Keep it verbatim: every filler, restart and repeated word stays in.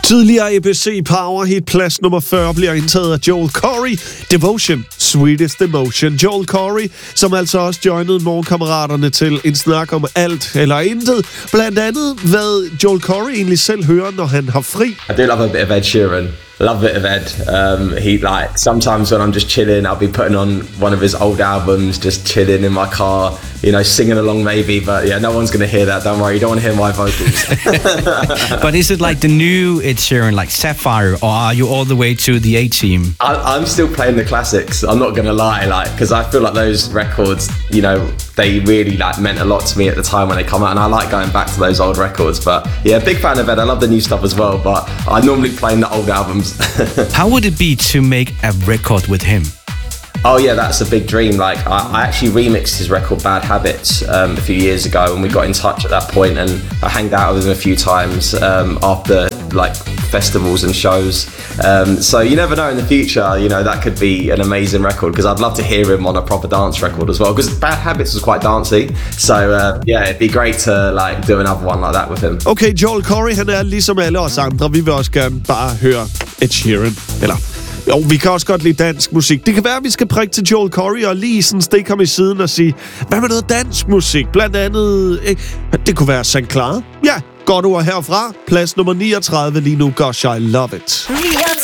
Tidligere A B C Power hit plads nummer fyrre bliver indtaget af Joel Corry. Devotion, Sweetest Emotion. Joel Corry, som altså også joinede morgenkammeraterne til en snak om alt eller intet. Blandt andet, hvad Joel Corry egentlig selv hører, når han har fri. I do love a bit of Ed Sheeran. Love a bit of Ed. Um, he like sometimes when I'm just chilling, I'll be putting on one of his old albums, just chilling in my car, you know, singing along maybe. But yeah, no one's gonna hear that. Don't worry, you don't want to hear my vocals. But is it like the new Ed Sheeran, like Sapphire, or are you all the way to the A-Team? I, I'm still playing the classics. I'm not gonna lie, like, because I feel like those records, you know, they really like meant a lot to me at the time when they come out, and I like going back to those old records. But yeah, big fan of Ed. I love the new stuff as well, but I normally play the old albums. How would it be to make a record with him? Oh yeah, that's a big dream. Like I, I actually remixed his record Bad Habits um, a few years ago, and we got in touch at that point, and I hanged out with him a few times um, after like festivals and shows. Um, so you never know in the future, you know, that could be an amazing record, because I'd love to hear him on a proper dance record as well, because Bad Habits was quite dancey. So uh, yeah, it'd be great to like do another one like that with him. Okay, Joel Corry, han er ligesom alle os andre. Vi vil også gerne bare høre Ed Sheeran. Eller, jo, vi kan også godt lide dansk musik. Det kan være, at vi skal prikke til Joel Corry og lige sådan stikke ham i siden og sige, hvad med noget dansk musik? Blandt andet, eh, det kunne være Sankt Clara. Ja, godt ord herfra. Plads nummer niogtredive lige nu. Gosh, I love it.